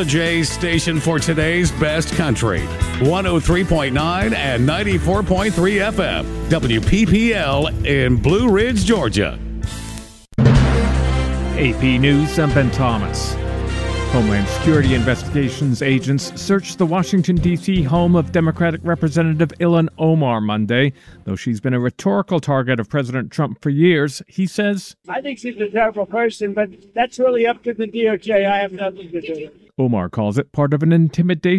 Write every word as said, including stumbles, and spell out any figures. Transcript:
J's station for today's best country. one oh three point nine and ninety-four point three F M. W P P L in Blue Ridge, Georgia. A P News, I'm Ben Thomas. Homeland Security investigations agents searched the Washington, D C home of Democratic Representative Ilhan Omar Monday. Though she's been a rhetorical target of President Trump for years, he says, I think she's a terrible person, but that's really up to the D O J. I have nothing to do with it. Omar calls it part of an intimidation